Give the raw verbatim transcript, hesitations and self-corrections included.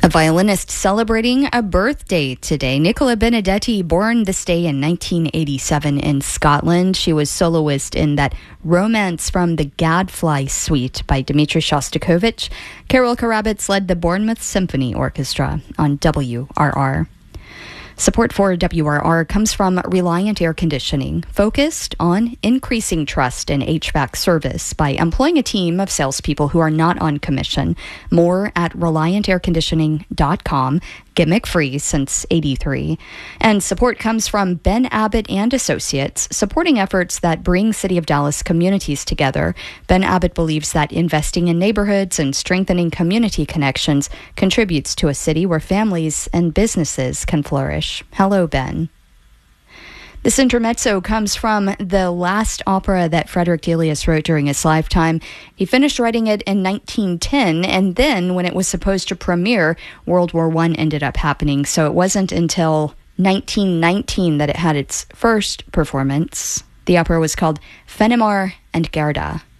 A violinist celebrating a birthday today. Nicola Benedetti, born this day in nineteen eighty-seven in Scotland. She was soloist in that Romance from the Gadfly Suite by Dmitri Shostakovich. Carol Karabits led the Bournemouth Symphony Orchestra on W R R. Support for W R R comes from Reliant Air Conditioning, focused on increasing trust in H V A C service by employing a team of salespeople who are not on commission. More at reliant air conditioning dot com. Gimmick free since eighty-three. And support comes from Ben Abbott and Associates, supporting efforts that bring City of Dallas communities together. Ben Abbott believes that investing in neighborhoods and strengthening community connections contributes to a city where families and businesses can flourish. Hello, Ben. This intermezzo comes from the last opera that Frederick Delius wrote during his lifetime. He finished writing it in nineteen ten, and then when it was supposed to premiere, World War One ended up happening, so it wasn't until nineteen nineteen that it had its first performance. The opera was called Fenimar and Gerda.